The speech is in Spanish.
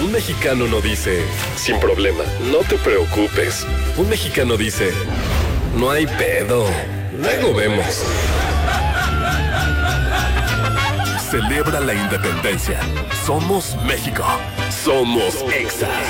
Un mexicano no dice, sin problema, no te preocupes. Un mexicano dice, no hay pedo, luego vemos. Celebra la independencia. Somos México. Somos Exa.